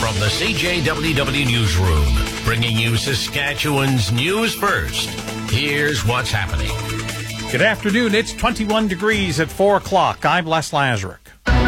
From the CJWW Newsroom, bringing you Saskatchewan's news first. Here's what's happening. Good afternoon. It's 21 degrees at 4 o'clock. I'm Les Lazaruk.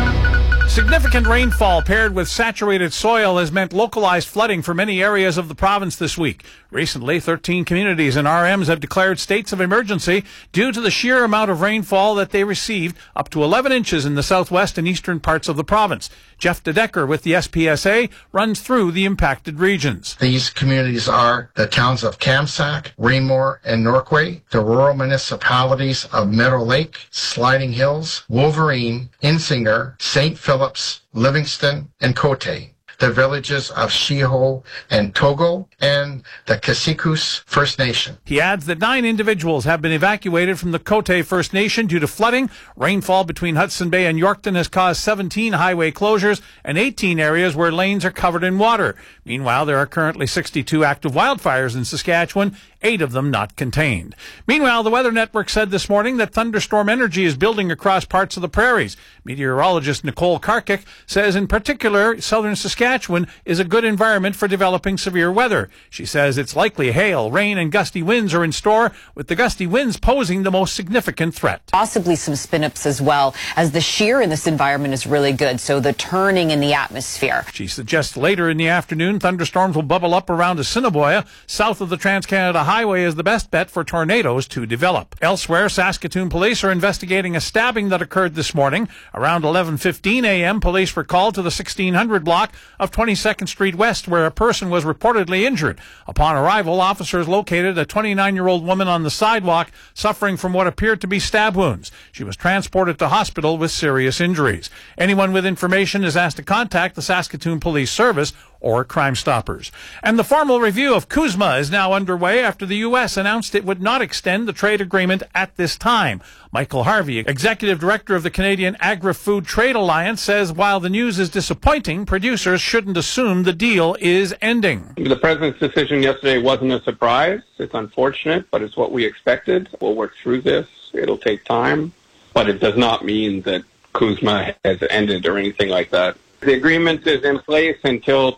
Significant rainfall paired with saturated soil has meant localized flooding for many areas of the province this week. Recently, 13 communities and RMs have declared states of emergency due to the sheer amount of rainfall that they received, up to 11 inches in the southwest and eastern parts of the province. Jeff DeDecker with the SPSA runs through the impacted regions. These communities are the towns of Kamsack, Raymore, and Norquay, the rural municipalities of Meadow Lake, Sliding Hills, Wolverine, Insinger, St. Phillips, Livingston, and Cote, the villages of Shiho and Togo, and the Kasikus First Nation. He adds that 9 individuals have been evacuated from the Cote First Nation due to flooding. Rainfall between Hudson Bay and Yorkton has caused 17 highway closures and 18 areas where lanes are covered in water. Meanwhile, there are currently 62 active wildfires in Saskatchewan, 8 of them not contained. Meanwhile, the Weather Network said this morning that thunderstorm energy is building across parts of the prairies. Meteorologist Nicole Karkic says in particular, southern Saskatchewan is a good environment for developing severe weather. She says it's likely hail, rain, and gusty winds are in store, with the gusty winds posing the most significant threat. Possibly some spin-ups as well, as the shear in this environment is really good, so the turning in the atmosphere. She suggests later in the afternoon, thunderstorms will bubble up around Assiniboia. South of the Trans-Canada Highway is the best bet for tornadoes to develop. Elsewhere, Saskatoon police are investigating a stabbing that occurred this morning. Around 11:15 a.m., police were called to the 1600 block of 22nd Street West, where a person was reportedly injured. Upon arrival, officers located a 29-year-old woman on the sidewalk suffering from what appeared to be stab wounds. She was transported to hospital with serious injuries. Anyone with information is asked to contact the Saskatoon Police Service or Crime Stoppers. And the formal review of CUSMA is now underway after the U.S. announced it would not extend the trade agreement at this time. Michael Harvey, Executive Director of the Canadian Agri-Food Trade Alliance, says while the news is disappointing, producers shouldn't assume the deal is ending. The President's decision yesterday wasn't a surprise. It's unfortunate, but it's what we expected. We'll work through this. It'll take time, but it does not mean that CUSMA has ended or anything like that. The agreement is in place until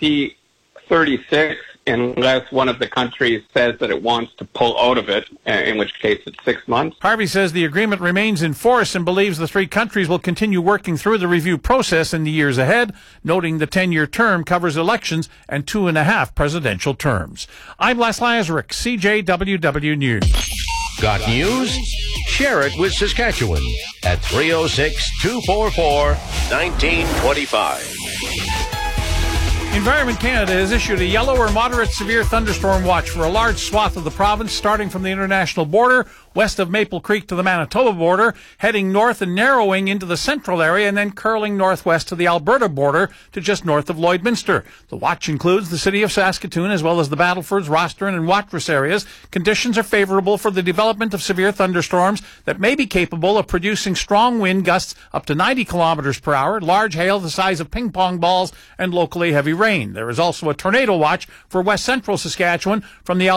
2036 unless one of the countries says that it wants to pull out of it, in which case it's 6 months. Harvey says the agreement remains in force and believes the 3 countries will continue working through the review process in the years ahead, noting the 10-year term covers elections and 2.5 presidential terms. I'm Les Lazaruk, CJWW News. Got news? Share it with Saskatchewan at 306-244-1925. Environment Canada has issued a yellow or moderate severe thunderstorm watch for a large swath of the province, starting from the international border, west of Maple Creek to the Manitoba border, heading north and narrowing into the central area, and then curling northwest to the Alberta border to just north of Lloydminster. The watch includes the city of Saskatoon as well as the Battlefords, Rostron, and Watrous areas. Conditions are favorable for the development of severe thunderstorms that may be capable of producing strong wind gusts up to 90 kilometers per hour, large hail the size of ping pong balls, and locally heavy rain. There is also a tornado watch for west central Saskatchewan from the